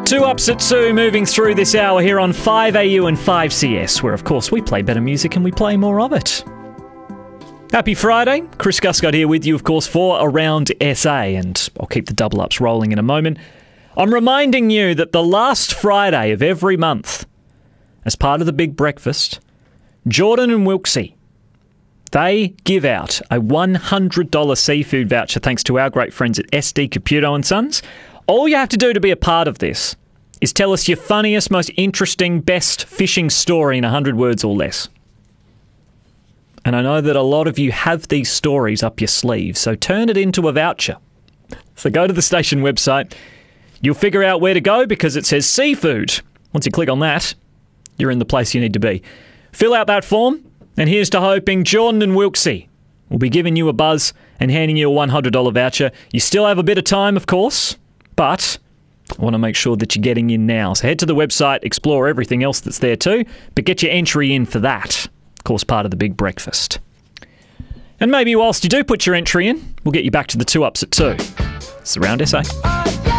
2 ups at 2, moving through this hour here on 5AU and 5CS, where, of course, we play better music and we play more of it. Happy Friday. Chris Guscott here with you, of course, for Around SA, and I'll keep the double ups rolling in a moment. I'm reminding you that the last Friday of every month, as part of the Big Breakfast, Jordan and Wilksy, they give out a $100 seafood voucher thanks to our great friends at SD Caputo & Sons. All you have to do to be a part of this is tell us your funniest, most interesting, best fishing story in 100 words or less. And I know that a lot of you have these stories up your sleeve, so turn it into a voucher. So go to the station website. You'll figure out where to go because it says seafood. Once you click on that, you're in the place you need to be. Fill out that form, and here's to hoping Jordan and Wilksy will be giving you a buzz and handing you a $100 voucher. You still have a bit of time, of course, but I want to make sure that you're getting in now. So head to the website, explore everything else that's there too, but get your entry in for that. Of course, part of the Big Breakfast. And maybe whilst you do put your entry in, we'll get you back to the 2 ups at 2. It's Around SA.